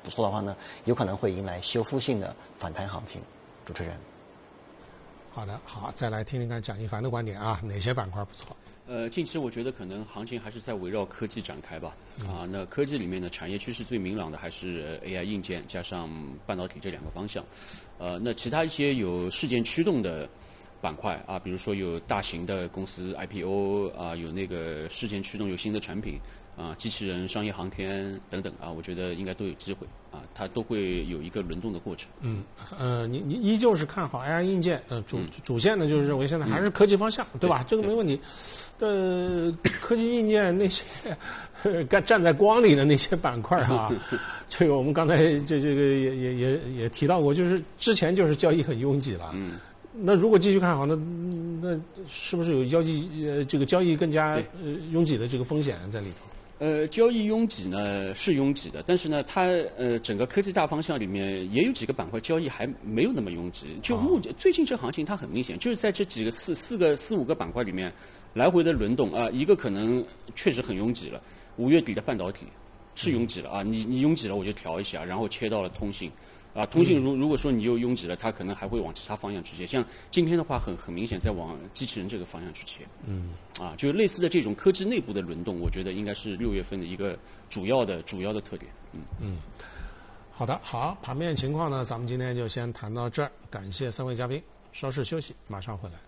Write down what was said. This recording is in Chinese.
不错的话呢，有可能会迎来修复性的反弹行情。主持人。 好的，好，再来听听看蒋一凡的观点啊，哪些板块不错？ 近期我觉得可能行情还是在围绕科技展开吧。那科技里面的产业趋势最明朗的还是 AI 硬件加上半导体这两个方向。那其他一些有事件驱动的板块啊，比如说有大型的公司 IPO 啊，有那个事件驱动，有新的产品啊，机器人、商业航天等等啊，我觉得应该都有机会啊，它都会有一个轮动的过程。 你依旧是看好 AI 硬件，主线呢就是认为现在还是科技方向，对吧？这个没问题。科技硬件那些站在光里的那些板块啊，这个我们刚才这个也提到过，就是之前就是交易很拥挤了。那如果继续看好，那是不是有这个交易更加拥挤的这个风险在里头？ 交易拥挤呢是拥挤的，但是呢，它整个科技大方向里面也有几个板块交易还没有那么拥挤。就最近这行情它很明显，就是在这几个四五个板块里面来回的轮动啊，一个可能确实很拥挤了。5月底的半导体是拥挤了啊，你拥挤了我就调一下，然后切到了通信。通信如果说你又拥挤了，它可能还会往其他方向去切。像今天的话，很明显在往机器人这个方向去切。就是类似的这种科技内部的轮动，我觉得应该是6月份的一个主要的特点。 好的，好，盘面情况呢，咱们今天就先谈到这儿，感谢3位嘉宾，稍事休息，马上回来。